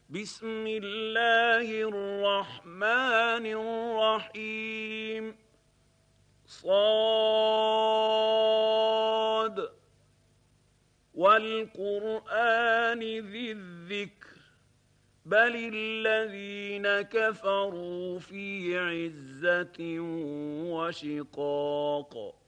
بسم الله الرحمن الرحيم صاد والقرآن ذي الذكر بل الذين كفروا في عزة وشقاق